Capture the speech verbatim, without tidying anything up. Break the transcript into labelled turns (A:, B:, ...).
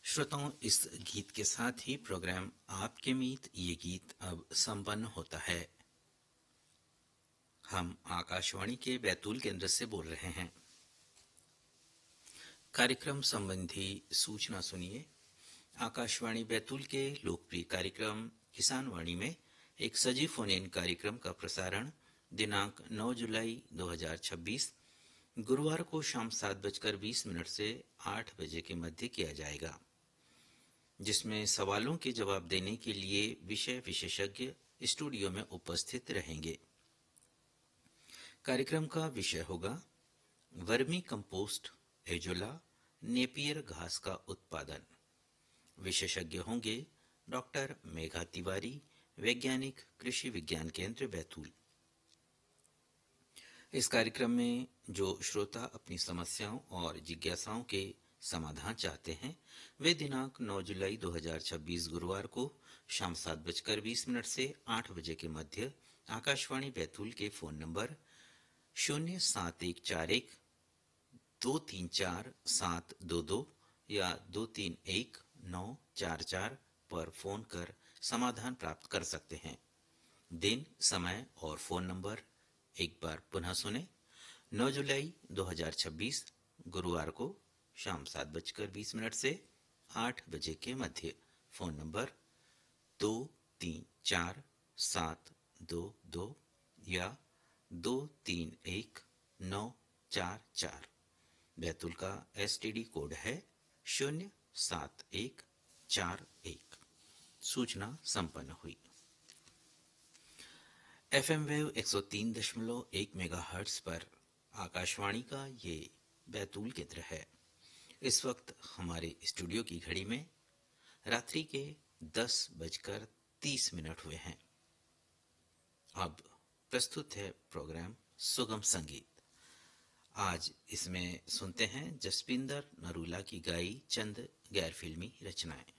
A: श्रोताओं, इस गीत के साथ ही प्रोग्राम आपके मीत ये गीत अब संपन्न होता है। हम आकाशवाणी के बैतूल केंद्र से बोल रहे हैं। कार्यक्रम संबंधी सूचना सुनिए। आकाशवाणी बैतूल के लोकप्रिय कार्यक्रम किसान वाणी में एक सजीव फोन इन कार्यक्रम का प्रसारण दिनांक नौ जुलाई दो हज़ार छब्बीस गुरुवार को शाम सात बजकर बीस मिनट से आठ बजे के मध्य किया जाएगा, जिसमें सवालों के जवाब देने के लिए विषय विशेषज्ञ स्टूडियो में उपस्थित रहेंगे। कार्यक्रम का विषय होगा वर्मी कंपोस्ट, एजोला, नेपियर घास का उत्पादन। विशेषज्ञ होंगे डॉक्टर मेघा तिवारी, वैज्ञानिक, कृषि विज्ञान केंद्र बैतूल। इस कार्यक्रम में जो श्रोता अपनी समस्याओं और जिज्ञासाओं के समाधान चाहते हैं, वे दिनांक नौ जुलाई दो हज़ार छब्बीस गुरुवार को शाम सात बजकर बीस मिनट से आठ बजे के मध्य आकाशवाणी बैतूल के फोन नंबर शून्य सात एक चार एक दो तीन चार सात दो दो या दो तीन एक नौ चार चार पर फोन कर समाधान प्राप्त कर सकते हैं। दिन, समय और फोन नंबर एक बार पुनः सुने। नौ जुलाई दो हज़ार छब्बीस गुरुवार को शाम सात बजकर बीस मिनट से आठ बजे के मध्य फोन नंबर दो तीन चार सात दो दो या दो तीन एक नौ चार चार। बैतूल का एसटीडी कोड है शून्य सात एक चार एक। सूचना संपन्न हुई। एफएम वेव एक सौ तीन दशमलव एक मेगाहर्ट्ज पर आकाशवाणी का ये बैतूल केंद्र है। इस वक्त हमारे स्टूडियो की घड़ी में रात्रि के दस बजकर तीस मिनट हुए हैं। अब प्रस्तुत है प्रोग्राम सुगम संगीत। आज इसमें सुनते हैं जसपिंदर नरूला की गाई चंद गैर फिल्मी रचनाएं।